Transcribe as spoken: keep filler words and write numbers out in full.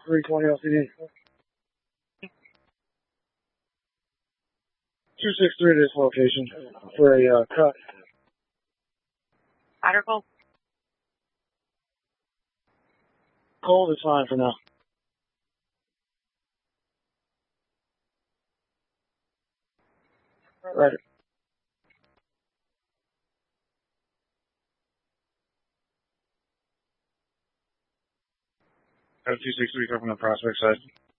three twenty L C D. two six three to this location for a uh, cut. Hot or cold? Cold is fine for now. Right. Got a two six three coming on Prospect side.